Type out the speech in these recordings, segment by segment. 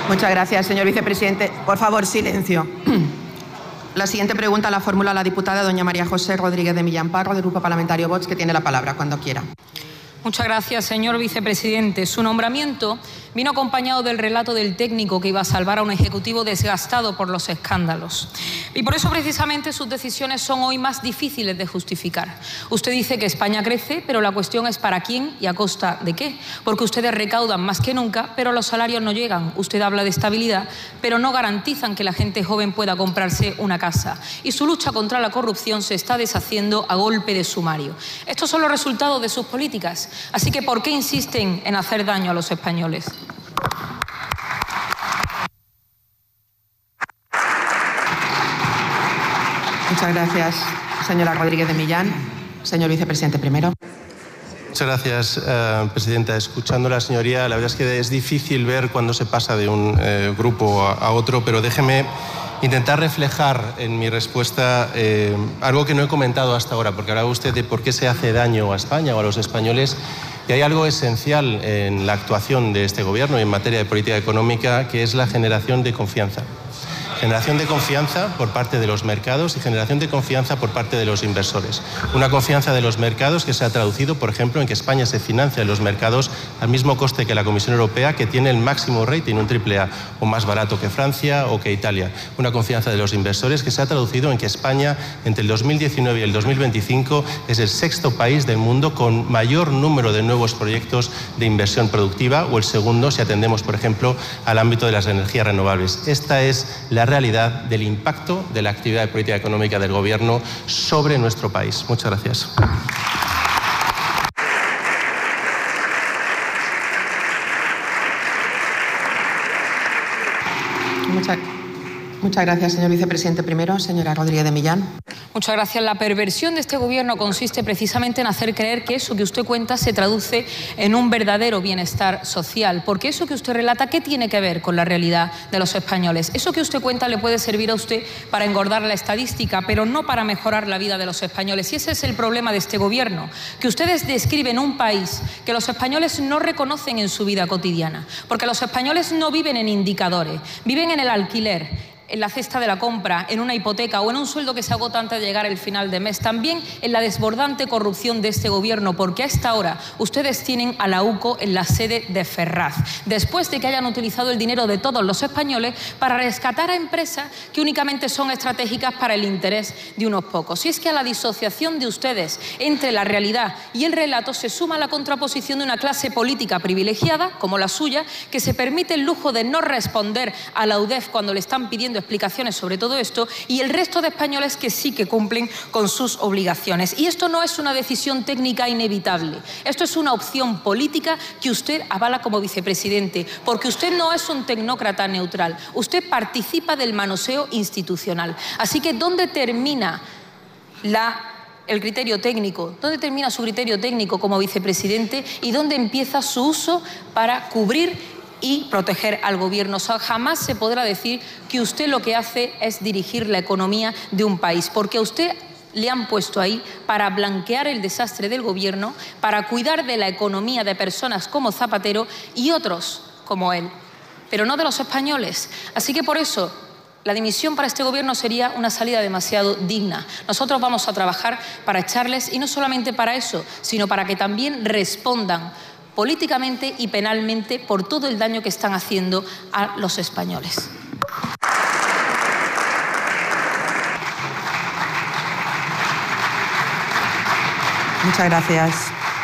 Muchas gracias, señor vicepresidente. Por favor, silencio. La siguiente pregunta la formula la diputada doña María José Rodríguez de Millán Parro, del Grupo Parlamentario Vox, que tiene la palabra cuando quiera. Muchas gracias, señor vicepresidente. Su nombramiento vino acompañado del relato del técnico que iba a salvar a un ejecutivo desgastado por los escándalos. Y por eso precisamente sus decisiones son hoy más difíciles de justificar. Usted dice que España crece, pero la cuestión es para quién y a costa de qué. Porque ustedes recaudan más que nunca, pero los salarios no llegan. Usted habla de estabilidad, pero no garantizan que la gente joven pueda comprarse una casa. Y su lucha contra la corrupción se está deshaciendo a golpe de sumario. Estos son los resultados de sus políticas. Así que, ¿por qué insisten en hacer daño a los españoles? Muchas gracias, señora Rodríguez de Millán. Señor vicepresidente, primero. Muchas gracias, presidenta. Escuchando a la señoría, la verdad es que es difícil ver cuándo se pasa de un grupo a otro, pero déjeme intentar reflejar en mi respuesta algo que no he comentado hasta ahora, porque hablaba usted de por qué se hace daño a España o a los españoles, y hay algo esencial en la actuación de este Gobierno y en materia de política económica, que es la generación de confianza. Generación de confianza por parte de los mercados y generación de confianza por parte de los inversores. Una confianza de los mercados que se ha traducido, por ejemplo, en que España se financia en los mercados al mismo coste que la Comisión Europea, que tiene el máximo rating, un AAA, o más barato que Francia o que Italia. Una confianza de los inversores que se ha traducido en que España, entre el 2019 y el 2025, es el sexto país del mundo con mayor número de nuevos proyectos de inversión productiva, o el segundo si atendemos, por ejemplo, al ámbito de las energías renovables. Esta es la realidad del impacto de la actividad de política económica del Gobierno sobre nuestro país. Muchas gracias. Muchas gracias, señor vicepresidente. Primero, señora Rodríguez de Millán. Muchas gracias. La perversión de este Gobierno consiste precisamente en hacer creer que eso que usted cuenta se traduce en un verdadero bienestar social. Porque eso que usted relata, ¿qué tiene que ver con la realidad de los españoles? Eso que usted cuenta le puede servir a usted para engordar la estadística, pero no para mejorar la vida de los españoles. Y ese es el problema de este Gobierno, que ustedes describen un país que los españoles no reconocen en su vida cotidiana. Porque los españoles no viven en indicadores, viven en el alquiler, en la cesta de la compra, en una hipoteca o en un sueldo que se agota antes de llegar el final de mes. También en la desbordante corrupción de este Gobierno, porque a esta hora ustedes tienen a la UCO en la sede de Ferraz, después de que hayan utilizado el dinero de todos los españoles para rescatar a empresas que únicamente son estratégicas para el interés de unos pocos. Y es que a la disociación de ustedes entre la realidad y el relato se suma la contraposición de una clase política privilegiada, como la suya, que se permite el lujo de no responder a la UDEF cuando le están pidiendo explicaciones sobre todo esto, y el resto de españoles que sí que cumplen con sus obligaciones. Y esto no es una decisión técnica inevitable, esto es una opción política que usted avala como vicepresidente, porque usted no es un tecnócrata neutral, usted participa del manoseo institucional. Así que, ¿dónde termina el criterio técnico? ¿Dónde termina su criterio técnico como vicepresidente y dónde empieza su uso para cubrir y proteger al Gobierno? O sea, jamás se podrá decir que usted lo que hace es dirigir la economía de un país, porque a usted le han puesto ahí para blanquear el desastre del Gobierno, para cuidar de la economía de personas como Zapatero y otros como él, pero no de los españoles. Así que por eso la dimisión para este Gobierno sería una salida demasiado digna. Nosotros vamos a trabajar para echarles, y no solamente para eso, sino para que también respondan políticamente y penalmente por todo el daño que están haciendo a los españoles. Muchas gracias.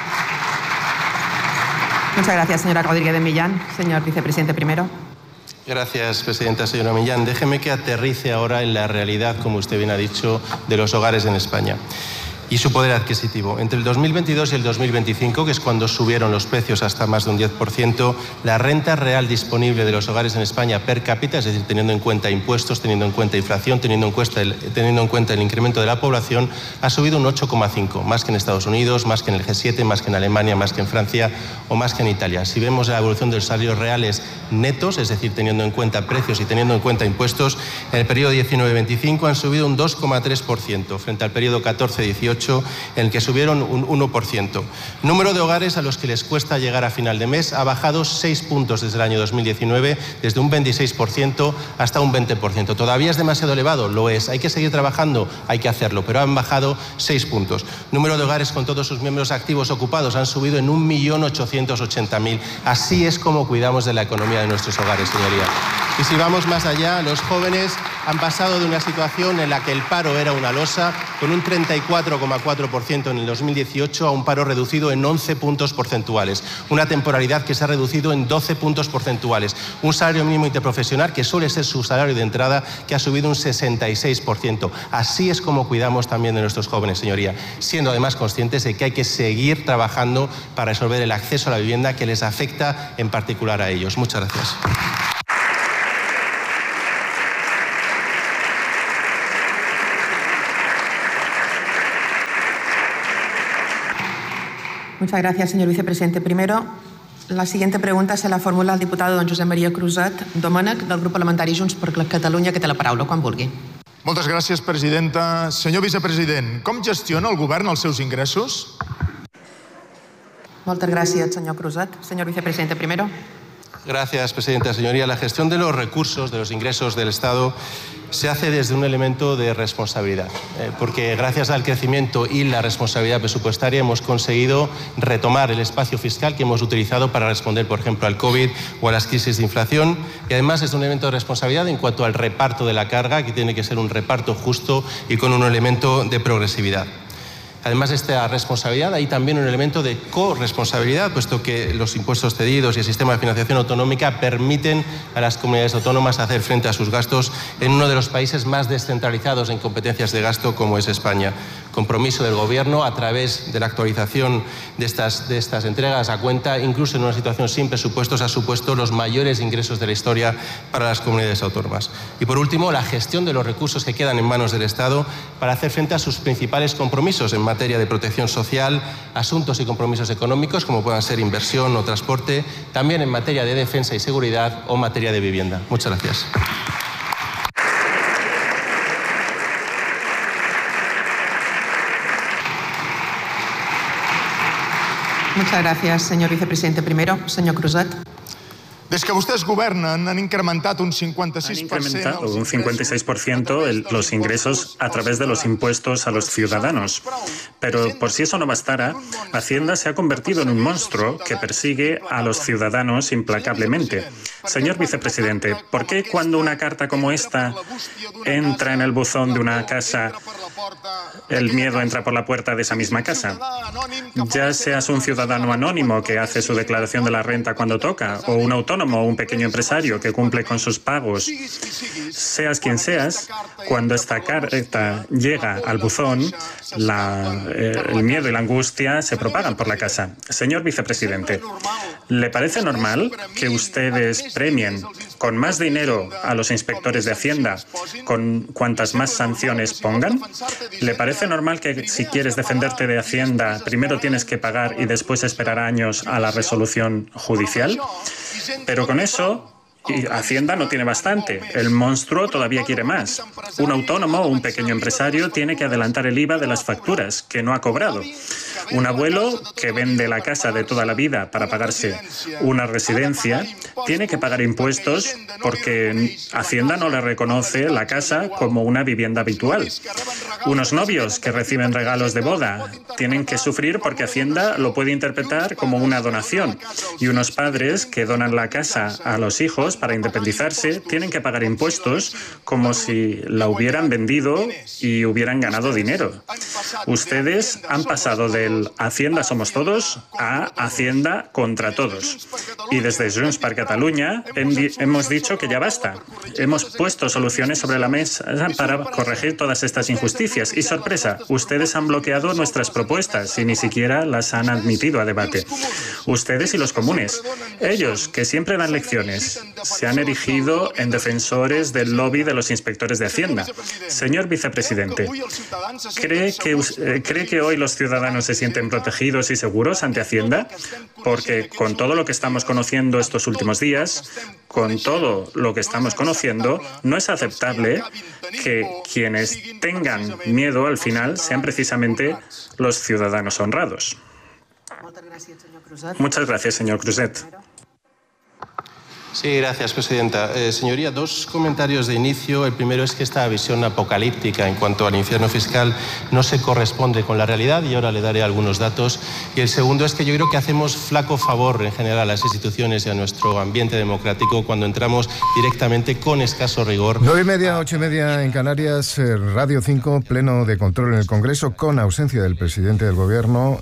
Muchas gracias, señora Rodríguez de Millán. Señor vicepresidente, primero. Gracias, presidenta. Señora Millán, déjeme que aterrice ahora en la realidad, como usted bien ha dicho, de los hogares en España y su poder adquisitivo. Entre el 2022 y el 2025, que es cuando subieron los precios hasta más de un 10%, la renta real disponible de los hogares en España per cápita, es decir, teniendo en cuenta impuestos, teniendo en cuenta inflación, teniendo en cuenta el incremento de la población, ha subido un 8,5%, más que en Estados Unidos, más que en el G7, más que en Alemania, más que en Francia o más que en Italia. Si vemos la evolución de los salarios reales netos, es decir, teniendo en cuenta precios y teniendo en cuenta impuestos, en el periodo 19-25 han subido un 2,3% frente al periodo 14-18, 2018, en el que subieron un 1%. Número de hogares a los que les cuesta llegar a final de mes ha bajado 6 puntos desde el año 2019, desde un 26% hasta un 20%. ¿Todavía es demasiado elevado? Lo es. ¿Hay que seguir trabajando? Hay que hacerlo, pero han bajado 6 puntos. Número de hogares con todos sus miembros activos ocupados han subido en 1.880.000. Así es como cuidamos de la economía de nuestros hogares, señoría. Y si vamos más allá, los jóvenes han pasado de una situación en la que el paro era una losa, con un 34,4% en el 2018, a un paro reducido en 11 puntos porcentuales. Una temporalidad que se ha reducido en 12 puntos porcentuales. Un salario mínimo interprofesional, que suele ser su salario de entrada, que ha subido un 66%. Así es como cuidamos también de nuestros jóvenes, señoría, siendo además conscientes de que hay que seguir trabajando para resolver el acceso a la vivienda que les afecta en particular a ellos. Muchas gracias. Muchas gracias, señor vicepresidente. Primero, la siguiente pregunta se la formula el diputado don Josep Maria Cruzat Domènech, del grup parlamentari Junts per Catalunya, que té la paraula, quan vulgui. Moltes gràcies, presidenta. Senyor vicepresident, com gestiona el govern els seus ingressos? Moltes gràcies, senyor Cruzat. Señor vicepresidente, primero. Gracias, presidenta. Señoría, la gestión de los recursos, de los ingresos del Estado, se hace desde un elemento de responsabilidad, porque gracias al crecimiento y la responsabilidad presupuestaria hemos conseguido retomar el espacio fiscal que hemos utilizado para responder, por ejemplo, al COVID o a las crisis de inflación, y además es un elemento de responsabilidad en cuanto al reparto de la carga, que tiene que ser un reparto justo y con un elemento de progresividad. Además de esta responsabilidad, hay también un elemento de corresponsabilidad, puesto que los impuestos cedidos y el sistema de financiación autonómica permiten a las comunidades autónomas hacer frente a sus gastos en uno de los países más descentralizados en competencias de gasto, como es España. Compromiso del Gobierno a través de la actualización de estas entregas a cuenta, incluso en una situación sin presupuestos, ha supuesto los mayores ingresos de la historia para las comunidades autónomas. Y por último, la gestión de los recursos que quedan en manos del Estado para hacer frente a sus principales compromisos en materia de protección social, asuntos y compromisos económicos, como puedan ser inversión o transporte, también en materia de defensa y seguridad o materia de vivienda. Muchas gracias. Muchas gracias, señor vicepresidente. Primero, señor Cruzat. Des que vostès governen, han incrementat un 56%. Han incrementado un 56% los ingresos a través de los impuestos a los ciudadanos. Pero por si eso no bastara, Hacienda se ha convertido en un monstruo que persigue a los ciudadanos implacablemente. Señor vicepresidente, ¿por qué cuando una carta como esta entra en el buzón de una casa, el miedo entra por la puerta de esa misma casa? Ya seas un ciudadano anónimo que hace su declaración de la renta cuando toca, o un autónomo o un pequeño empresario que cumple con sus pagos, seas quien seas, cuando esta carta llega al buzón, el miedo y la angustia se propagan por la casa. Señor vicepresidente, ¿le parece normal que ustedes premien con más dinero a los inspectores de Hacienda con cuantas más sanciones pongan? ¿Le parece normal que si quieres defenderte de Hacienda primero tienes que pagar y después esperar años a la resolución judicial? Pero con eso, Hacienda no tiene bastante. El monstruo todavía quiere más. Un autónomo o un pequeño empresario tiene que adelantar el IVA de las facturas que no ha cobrado. Un abuelo que vende la casa de toda la vida para pagarse una residencia tiene que pagar impuestos porque Hacienda no le reconoce la casa como una vivienda habitual. Unos novios que reciben regalos de boda tienen que sufrir porque Hacienda lo puede interpretar como una donación. Y unos padres que donan la casa a los hijos para independizarse tienen que pagar impuestos como si la hubieran vendido y hubieran ganado dinero. Ustedes han pasado del Hacienda somos todos a Hacienda contra todos. Y desde Junts per Catalunya hemos dicho que ya basta. Hemos puesto soluciones sobre la mesa para corregir todas estas injusticias. Y sorpresa, ustedes han bloqueado nuestras propuestas y ni siquiera las han admitido a debate. Ustedes y los comunes, ellos que siempre dan lecciones, se han erigido en defensores del lobby de los inspectores de Hacienda. Señor vicepresidente, ¿cree que hoy los ciudadanos se sienten protegidos y seguros ante Hacienda? Porque con todo lo que estamos conociendo estos últimos días, con todo lo que estamos conociendo, no es aceptable que quienes tengan miedo al final sean precisamente los ciudadanos honrados. Muchas gracias, señor Cruzet. Sí, gracias, presidenta. Señoría, dos comentarios de inicio. El primero es que esta visión apocalíptica en cuanto al infierno fiscal no se corresponde con la realidad y ahora le daré algunos datos. Y el segundo es que yo creo que hacemos flaco favor en general a las instituciones y a nuestro ambiente democrático cuando entramos directamente con escaso rigor. 9:30, 8:30 en Canarias, Radio 5, pleno de control en el Congreso con ausencia del presidente del Gobierno,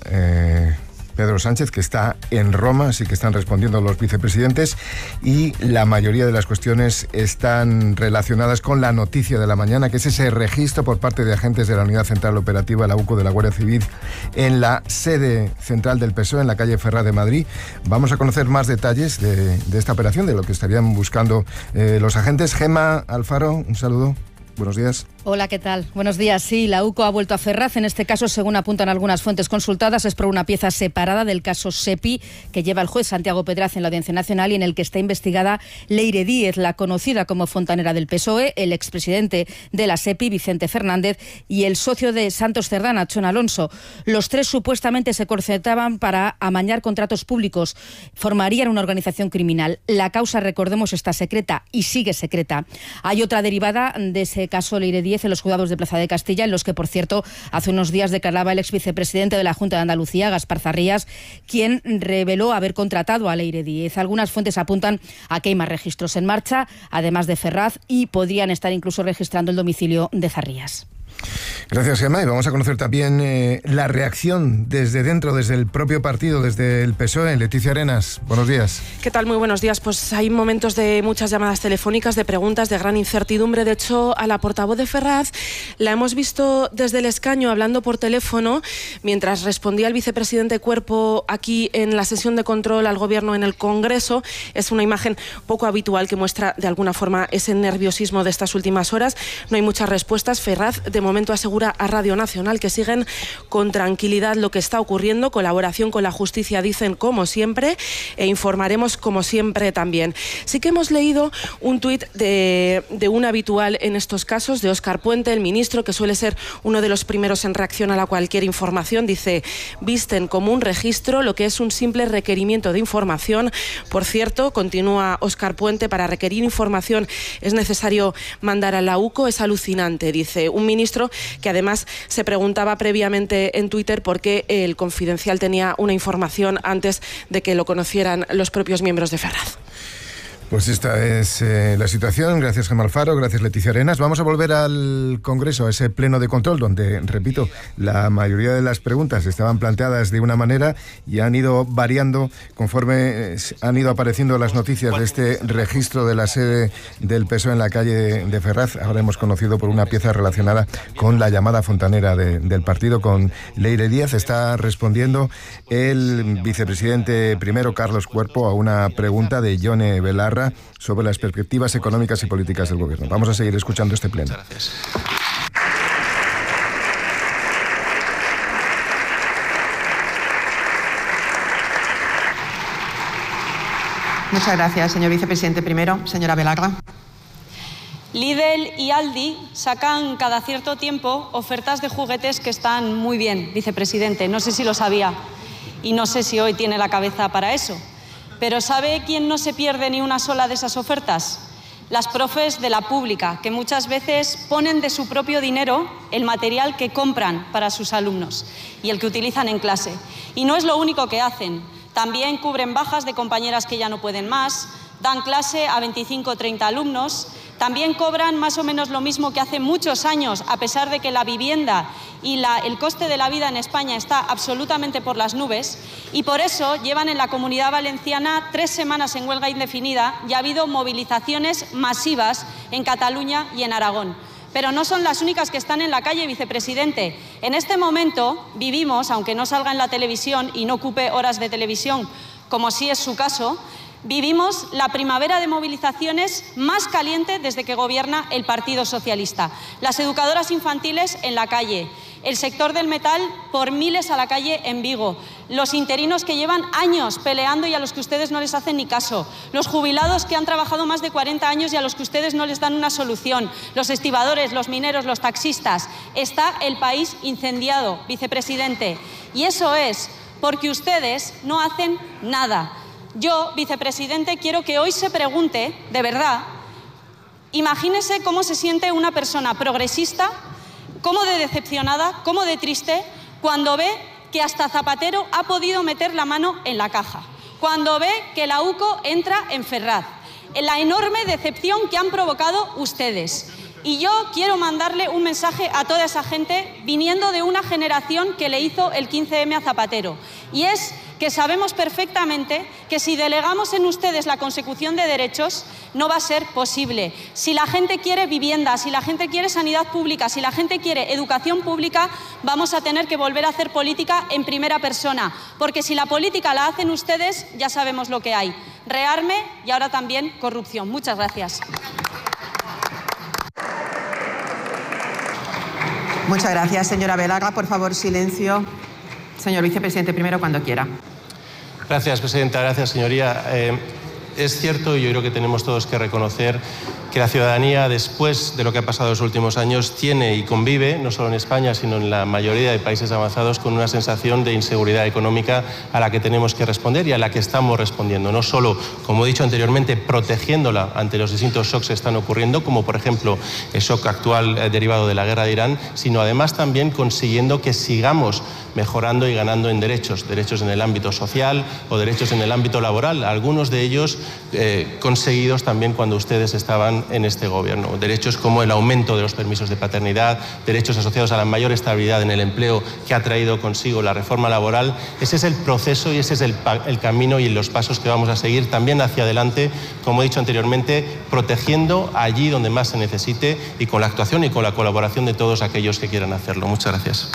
Pedro Sánchez, que está en Roma, así que están respondiendo los vicepresidentes y la mayoría de las cuestiones están relacionadas con la noticia de la mañana, que es ese registro por parte de agentes de la Unidad Central Operativa, la UCO de la Guardia Civil, en la sede central del PSOE, en la calle Ferraz de Madrid. Vamos a conocer más detalles de esta operación, de lo que estarían buscando los agentes. Gemma Alfaro, un saludo. Buenos días. Hola, ¿qué tal? Buenos días. Sí, la UCO ha vuelto a Ferraz. En este caso, según apuntan algunas fuentes consultadas, es por una pieza separada del caso SEPI que lleva el juez Santiago Pedraz en la Audiencia Nacional y en el que está investigada Leire Díez, la conocida como fontanera del PSOE, el expresidente de la SEPI, Vicente Fernández, y el socio de Santos Cerdán, Chon Alonso. Los tres supuestamente se concertaban para amañar contratos públicos. Formarían una organización criminal. La causa, recordemos, está secreta y sigue secreta. Hay otra derivada de ese caso Leire Díez en los juzgados de Plaza de Castilla, en los que, por cierto, hace unos días declaraba el exvicepresidente de la Junta de Andalucía, Gaspar Zarrías, quien reveló haber contratado a Leire Díez. Algunas fuentes apuntan a que hay más registros en marcha, además de Ferraz, y podrían estar incluso registrando el domicilio de Zarrías. Gracias, Gemma. Y vamos a conocer también la reacción desde dentro, desde el propio partido, desde el PSOE. Leticia Arenas, buenos días. ¿Qué tal? Muy buenos días. Pues hay momentos de muchas llamadas telefónicas, de preguntas, de gran incertidumbre. De hecho, a la portavoz de Ferraz la hemos visto desde el escaño hablando por teléfono mientras respondía el vicepresidente Cuerpo aquí en la sesión de control al Gobierno en el Congreso. Es una imagen poco habitual que muestra de alguna forma ese nerviosismo de estas últimas horas. No hay muchas respuestas. Ferraz de momento asegura a Radio Nacional que siguen con tranquilidad lo que está ocurriendo, colaboración con la justicia, dicen, como siempre, e informaremos como siempre también. Sí que hemos leído un tuit de un habitual en estos casos, de Óscar Puente, el ministro, que suele ser uno de los primeros en reacción a cualquier información. Dice: visten como un registro lo que es un simple requerimiento de información. Por cierto, continúa Óscar Puente, para requerir información es necesario mandar a la UCO. Es alucinante, dice un ministro que además se preguntaba previamente en Twitter por qué el Confidencial tenía una información antes de que lo conocieran los propios miembros de Ferraz. Pues esta es la situación. Gracias, Gemma Alfaro. Gracias, Leticia Arenas. Vamos a volver al Congreso, a ese pleno de control donde, repito, la mayoría de las preguntas estaban planteadas de una manera y han ido variando conforme han ido apareciendo las noticias de este registro de la sede del PSOE en la calle de Ferraz. Ahora hemos conocido por una pieza relacionada con la llamada fontanera del partido, con Leire Díez. Está respondiendo el vicepresidente primero, Carlos Cuerpo, a una pregunta de Yone Belarra sobre las perspectivas económicas y políticas del Gobierno. Vamos a seguir escuchando este pleno. Gracias. Muchas gracias, señor vicepresidente. Primero, señora Belarra. Lidl y Aldi sacan cada cierto tiempo ofertas de juguetes que están muy bien, vicepresidente. No sé si lo sabía y no sé si hoy tiene la cabeza para eso. Pero ¿sabe quién no se pierde ni una sola de esas ofertas? Las profes de la pública, que muchas veces ponen de su propio dinero el material que compran para sus alumnos y el que utilizan en clase. Y no es lo único que hacen. También cubren bajas de compañeras que ya no pueden más, dan clase a 25 o 30 alumnos. También cobran más o menos lo mismo que hace muchos años, a pesar de que la vivienda y el coste de la vida en España está absolutamente por las nubes, y por eso llevan en la Comunidad Valenciana 3 semanas en huelga indefinida y ha habido movilizaciones masivas en Cataluña y en Aragón. Pero no son las únicas que están en la calle, vicepresidente. En este momento vivimos, aunque no salga en la televisión y no ocupe horas de televisión, como sí es su caso, vivimos la primavera de movilizaciones más caliente desde que gobierna el Partido Socialista. Las educadoras infantiles en la calle, el sector del metal por miles a la calle en Vigo, los interinos que llevan años peleando y a los que ustedes no les hacen ni caso, los jubilados que han trabajado más de 40 años y a los que ustedes no les dan una solución, los estibadores, los mineros, los taxistas. Está el país incendiado, vicepresidente, y eso es porque ustedes no hacen nada. Yo, vicepresidente, quiero que hoy se pregunte, de verdad, imagínese cómo se siente una persona progresista, cómo de decepcionada, cómo de triste, cuando ve que hasta Zapatero ha podido meter la mano en la caja, cuando ve que la UCO entra en Ferraz, en la enorme decepción que han provocado ustedes. Y yo quiero mandarle un mensaje a toda esa gente viniendo de una generación que le hizo el 15M a Zapatero. Y es que sabemos perfectamente que si delegamos en ustedes la consecución de derechos, no va a ser posible. Si la gente quiere vivienda, si la gente quiere sanidad pública, si la gente quiere educación pública, vamos a tener que volver a hacer política en primera persona. Porque si la política la hacen ustedes, ya sabemos lo que hay. Rearme y ahora también corrupción. Muchas gracias. Muchas gracias, señora Velaga. Por favor, silencio. Señor vicepresidente, primero cuando quiera. Gracias, presidenta. Gracias, señoría. Es cierto, y yo creo que tenemos todos que reconocer que la ciudadanía, después de lo que ha pasado en los últimos años, tiene y convive, no solo en España, sino en la mayoría de países avanzados, con una sensación de inseguridad económica a la que tenemos que responder y a la que estamos respondiendo. No solo, como he dicho anteriormente, protegiéndola ante los distintos shocks que están ocurriendo, como por ejemplo el shock actual derivado de la guerra de Irán, sino además también consiguiendo que sigamos mejorando y ganando en derechos en el ámbito social o derechos en el ámbito laboral, algunos de ellos conseguidos también cuando ustedes estaban en este gobierno. Derechos como el aumento de los permisos de paternidad, derechos asociados a la mayor estabilidad en el empleo que ha traído consigo la reforma laboral. Ese es el proceso y ese es el camino y los pasos que vamos a seguir también hacia adelante, como he dicho anteriormente, protegiendo allí donde más se necesite y con la actuación y con la colaboración de todos aquellos que quieran hacerlo. Muchas gracias.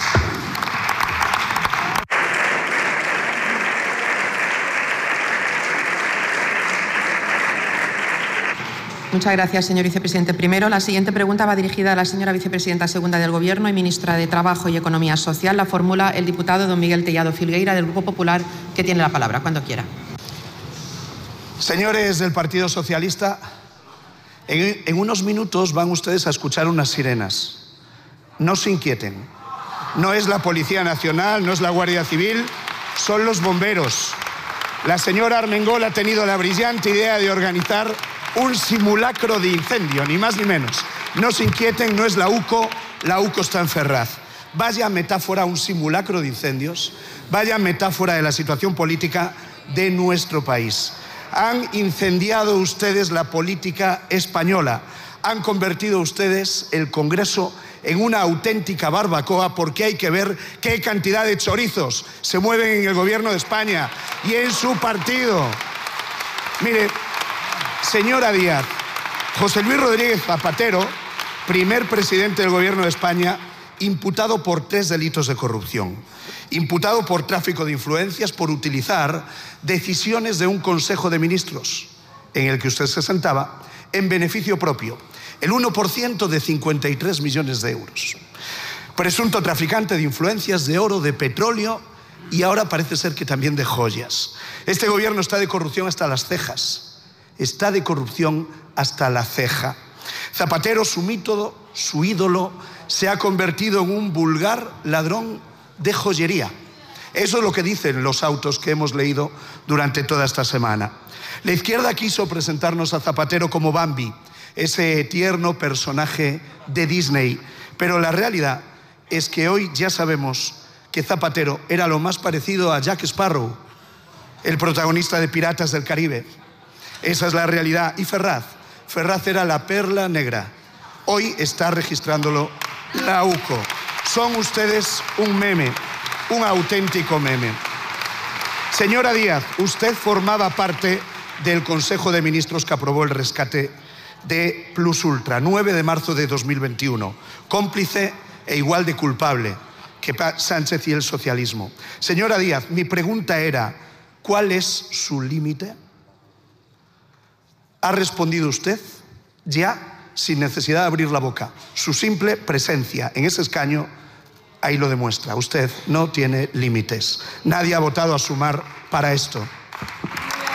Muchas gracias, señor vicepresidente. Primero, la siguiente pregunta va dirigida a la señora vicepresidenta segunda del Gobierno y ministra de Trabajo y Economía Social. La formula el diputado don Miguel Tellado Filgueira, del Grupo Popular, que tiene la palabra. Cuando quiera. Señores del Partido Socialista, en unos minutos van ustedes a escuchar unas sirenas. No se inquieten. No es la Policía Nacional, no es la Guardia Civil, son los bomberos. La señora Armengol ha tenido la brillante idea de organizar un simulacro de incendio, ni más ni menos. No se inquieten, no es la UCO está en Ferraz. Vaya metáfora, un simulacro de incendios, vaya metáfora de la situación política de nuestro país. Han incendiado ustedes la política española, han convertido ustedes el Congreso en una auténtica barbacoa, porque hay que ver qué cantidad de chorizos se mueven en el Gobierno de España y en su partido. Mire, señora Díaz, José Luis Rodríguez Zapatero, primer presidente del Gobierno de España, imputado por 3 delitos de corrupción. Imputado por tráfico de influencias, por utilizar decisiones de un Consejo de Ministros en el que usted se sentaba en beneficio propio. El 1% de 53 millones de euros. Presunto traficante de influencias, de oro, de petróleo y ahora parece ser que también de joyas. Este gobierno está de corrupción hasta las cejas. Está de corrupción hasta la ceja. Zapatero, su mito, su ídolo, se ha convertido en un vulgar ladrón de joyería. Eso es lo que dicen los autos que hemos leído durante toda esta semana. La izquierda quiso presentarnos a Zapatero como Bambi, ese tierno personaje de Disney, pero la realidad es que hoy ya sabemos que Zapatero era lo más parecido a Jack Sparrow, el protagonista de Piratas del Caribe. Esa es la realidad. Y Ferraz era la perla negra. Hoy está registrándolo la UCO. Son ustedes un meme, un auténtico meme. Señora Díaz, usted formaba parte del Consejo de Ministros que aprobó el rescate de Plus Ultra, 9 de marzo de 2021, cómplice e igual de culpable que Sánchez y el socialismo. Señora Díaz, mi pregunta era, ¿cuál es su límite? ¿Ha respondido usted ya sin necesidad de abrir la boca? Su simple presencia en ese escaño ahí lo demuestra. Usted no tiene límites. Nadie ha votado a Sumar para esto.